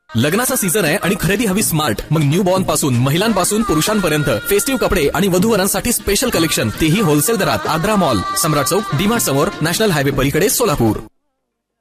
लग्नाचा सीझन आहे आणि खरेदी हवी स्मार्ट. मग न्यू बॉर्न पासून महिलांपासून पुरुषांपर्यंत फेस्टिव्ह कपडे आणि वधूवरांसाठी स्पेशल कलेक्शन, तेही होलसेल दरात. आद्रा मॉल, सम्राट चौक, डीमार्ट समोर, नॅशनल हायवे पलीकडे, सोलापूर.